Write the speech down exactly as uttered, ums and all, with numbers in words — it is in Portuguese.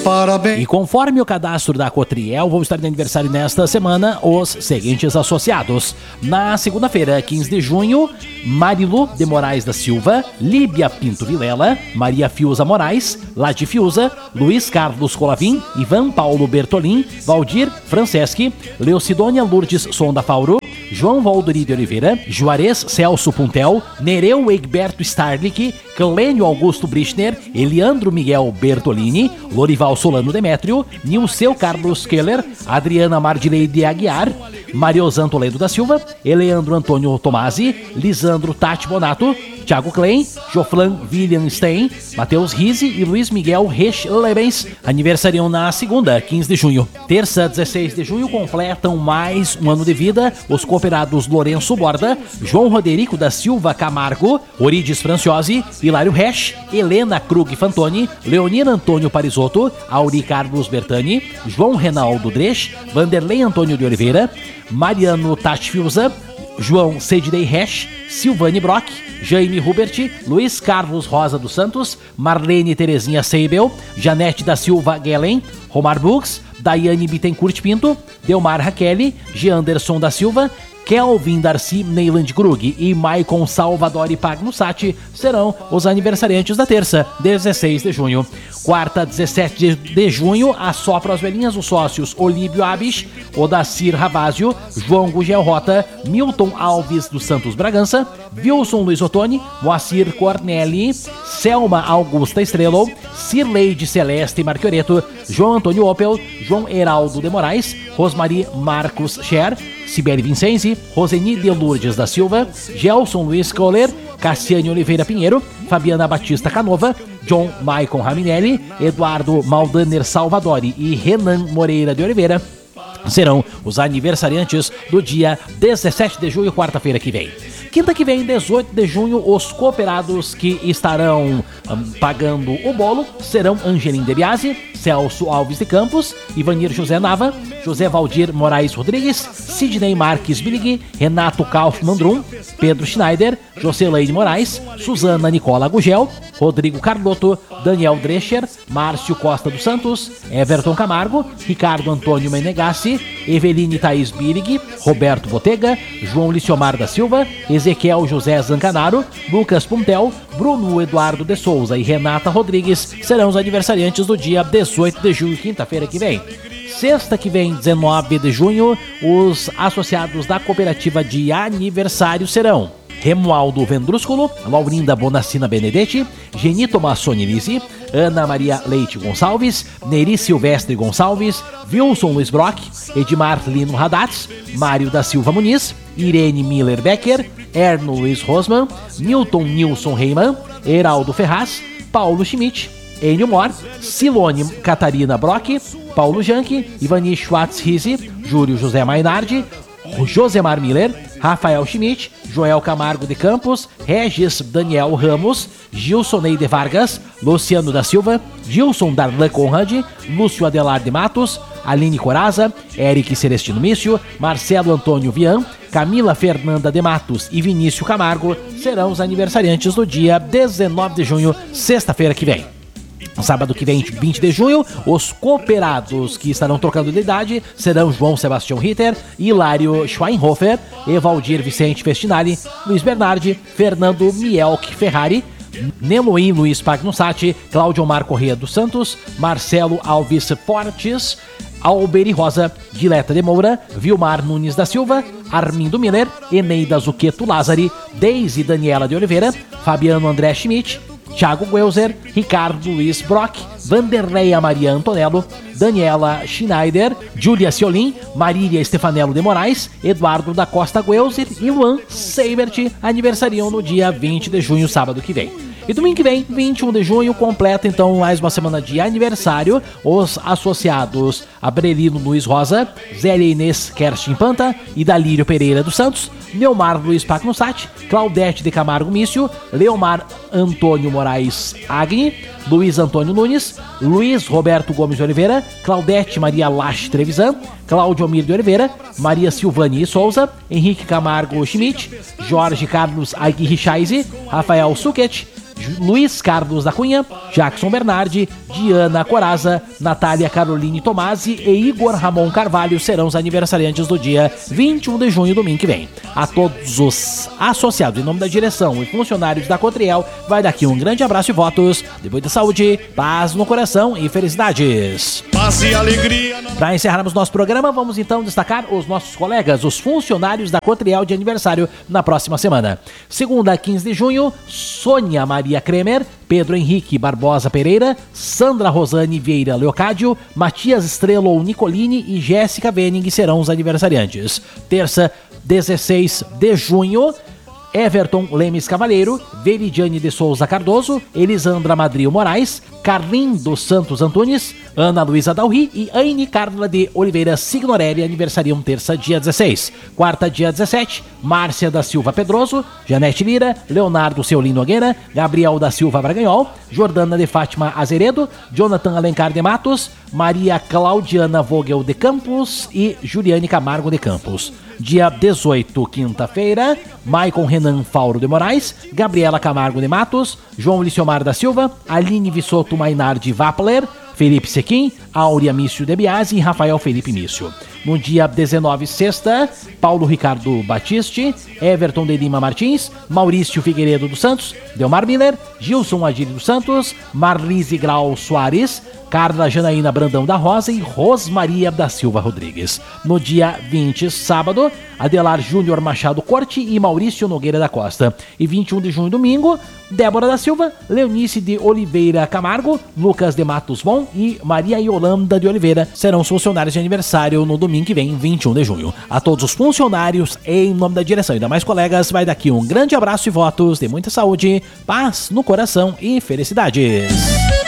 parabéns. E conforme o cadastro da Cotriel, vão estar de aniversário nesta semana os seguintes associados. Na segunda-feira, quinze de junho, Marilu de Moraes da Silva, Líbia Pinto Vilela, Maria Fiuza Moraes, Ladi Fiuza, Luiz Carlos Colavim, Ivan Paulo Bertolin, Valdir Franceschi, Leocidônia Lourdes Sonda Fauro, João Valdori de Oliveira, Juarez Celso Puntel, Nereu Egberto Starlick, Clênio Augusto Brichner, Eliandro Miguel Bertolini, Lorival Solano Demétrio, Nilceu Carlos Keller, Adriana Mardileide Aguiar, Mariozan Toledo da Silva, Eleandro Antônio Tomasi, Lisandro Tati Bonato, Thiago Klein, Joflan William Stein, Matheus Rizzi e Luiz Miguel Rech Lebens aniversariam na segunda, quinze de junho. Terça, dezesseis de junho, completam mais um ano de vida os cooperados Lourenço Borda, João Roderico da Silva Camargo, Orides Franciosi, Hilário Resch, Helena Krug Fantoni, Leonir Antônio Parisotto, Auri Carlos Bertani, João Renaldo Dresch, Vanderlei Antônio de Oliveira, Mariano Tati Fiuza, João Sedney Resch, Silvane Brock, Jaime Hubert, Luiz Carlos Rosa dos Santos, Marlene Terezinha Seibel, Janete da Silva Guelen, Romar Bugs, Daiane Bittencourt Pinto, Delmar Raquel, Geanderson da Silva, Kelvin Darcy Neyland Krug e Maicon Salvadori Pagnussati serão os aniversariantes da terça, dezesseis de junho. Quarta, dezessete de junho, assopra as velhinhas os sócios Olíbio Abis, Odacir Ravazio, João Gugel Rota, Milton Alves dos Santos Bragança, Wilson Luiz Ottoni, Moacir Corneli, Selma Augusta Estrelo, Cirleide Celeste Marquioreto, João Antônio Opel, João Heraldo de Moraes, Rosmari Marcos Scher, Cibele Vincenzi, Roseni de Lourdes da Silva, Gelson Luiz Kohler, Cassiane Oliveira Pinheiro, Fabiana Batista Canova, John Maicon Raminelli, Eduardo Maldaner Salvadori e Renan Moreira de Oliveira serão os aniversariantes do dia dezessete de junho, quarta-feira que vem. Quinta que vem, dezoito de junho, os cooperados que estarão um, pagando o bolo serão Angelim De Biasi, Celso Alves de Campos, Ivanir José Nava, José Valdir Moraes Rodrigues, Sidney Marques Bilig, Renato Kaufmann Drum, Pedro Schneider, Jocelaine Moraes, Suzana Nicola Gugel, Rodrigo Carlotto, Daniel Drescher, Márcio Costa dos Santos, Everton Camargo, Ricardo Antônio Menegassi, Eveline Thaís Birig, Roberto Botega, João Liciomar da Silva, Ezequiel José Zancanaro, Lucas Puntel, Bruno Eduardo de Souza e Renata Rodrigues serão os aniversariantes do dia dezoito de junho, quinta-feira que vem. Sexta que vem, dezenove de junho, os associados da cooperativa de aniversário serão Remualdo Vendrúsculo, Laurinda Bonacina Benedetti, Geni Tomassoni Lisi, Ana Maria Leite Gonçalves, Neri Silvestre Gonçalves, Wilson Luiz Brock, Edmar Lino Haddad, Mário da Silva Muniz, Irene Miller Becker, Erno Luiz Rosman, Milton Nilson Reimann, Heraldo Ferraz, Paulo Schmidt, Enio Mor, Silone Catarina Brock, Paulo Janke, Ivani Schwartz Rizzi, Júlio José Mainardi, Josemar Miller, Rafael Schmidt, Joel Camargo de Campos, Regis Daniel Ramos, Gilson Neide Vargas, Luciano da Silva, Gilson Darlan Conrad, Lúcio Adelar de Matos, Aline Coraza, Eric Celestino Mício, Marcelo Antônio Vian, Camila Fernanda de Matos e Vinícius Camargo serão os aniversariantes do dia dezenove de junho, sexta-feira que vem. Sábado que vem, vinte de junho, os cooperados que estarão trocando de idade serão João Sebastião Ritter, Hilário Schweinhofer, Evaldir Vicente Festinari, Luiz Bernardi, Fernando Mielk Ferrari, Nemoim Luiz Pagnussati, Cláudio Omar Corrêa dos Santos, Marcelo Alves Portes, Alberi Rosa, Dileta de Moura, Vilmar Nunes da Silva, Armindo Miller, Eneida Zucchetto Lázari, Deise Daniela de Oliveira, Fabiano André Schmidt, Thiago Guelzer, Ricardo Luiz Brock, Vanderleia Maria Antonello, Daniela Schneider, Júlia Ciolin, Marília Stefanello de Moraes, Eduardo da Costa Guelzer e Luan Seibert aniversariam no dia vinte de junho, sábado que vem. E domingo que vem, vinte e um de junho, completa então mais uma semana de aniversário. Os associados Abrelino Luiz Rosa, Zélia Inês Kerstin Panta e Dalírio Pereira dos Santos, Neomar Luiz Pagnussati, Claudete de Camargo Mício, Leomar Antônio Moraes Agni, Luiz Antônio Nunes, Luiz Roberto Gomes de Oliveira, Claudete Maria Lache Trevisan, Cláudio Omir de Oliveira, Maria Silvani Souza, Henrique Camargo Schmidt, Jorge Carlos Aguirre Chaise, Rafael Suquet, Luiz Carlos da Cunha, Jackson Bernardi, Diana Coraza, Natália Caroline Tomasi e Igor Ramon Carvalho serão os aniversariantes do dia vinte e um de junho, domingo que vem. A todos os associados, em nome da direção e funcionários da Cotriel, vai daqui um grande abraço e votos de muita saúde, paz no coração e felicidades. Paz e alegria. Para encerrarmos nosso programa, vamos então destacar os nossos colegas, os funcionários da Cotriel de aniversário na próxima semana. Segunda, quinze de junho, Sônia Maria Kremer, Pedro Henrique Barbosa Pereira, Sandra Rosane Vieira Leocádio, Matias Estrelo Nicolini e Jéssica Vening serão os aniversariantes. Terça, dezesseis de junho, Everton Lemes Cavalheiro, Veridiane de Souza Cardoso, Elisandra Madrio Moraes, Carlim dos Santos Antunes, Ana Luísa Dalri e Aine Carla de Oliveira Signorelli aniversariam terça, dia dezesseis. Quarta, dia dezessete, Márcia da Silva Pedroso, Janete Lira, Leonardo Seulino Nogueira, Gabriel da Silva Braganhol, Jordana de Fátima Azeredo, Jonathan Alencar de Matos, Maria Claudiana Vogel de Campos e Juliane Camargo de Campos. Dia dezoito, quinta-feira, Maicon Renan Fauro de Moraes, Gabriela Camargo de Matos, João Liciomar da Silva, Aline Vissoto Mainar de Vappler, Felipe Sequim, Áurea Mício de Biasi e Rafael Felipe Mício. No dia dezenove, sexta, Paulo Ricardo Batiste, Everton de Lima Martins, Maurício Figueiredo dos Santos, Delmar Miller, Gilson Adílio dos Santos, Marlise Grau Soares, Carla Janaína Brandão da Rosa e Rosmaria da Silva Rodrigues. No dia vinte, sábado, Adelar Júnior Machado Corte e Maurício Nogueira da Costa. E vinte e um de junho, domingo, Débora da Silva, Leonice de Oliveira Camargo, Lucas de Matos Bom e Maria Yolanda de Oliveira serão os funcionários de aniversário no domingo que vem, vinte e um de junho. A todos os funcionários, em nome da direção e demais colegas, vai daqui um grande abraço e votos de muita saúde, paz no coração e felicidades.